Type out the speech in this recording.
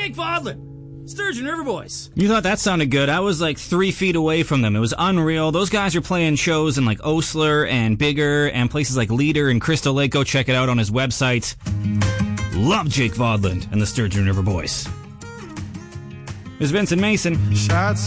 Jake Vodland, Sturgeon River Boys. You thought that sounded good. I was like 3 feet away from them. It was unreal. Those guys are playing shows in like Osler and Bigger and places like Leader and Crystal Lake. Go check it out on his website. Love Jake Vodland and the Sturgeon River Boys. This is Vincent Mason. Shots